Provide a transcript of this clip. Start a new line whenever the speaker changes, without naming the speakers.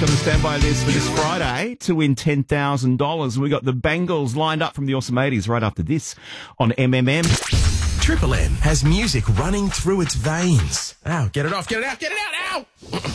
on the standby list for this Friday to win $10,000. We got the Bangles lined up from the Awesome 80s right after this on MMM.
Triple M has music running through its veins. Ow, get it off, get it out, ow!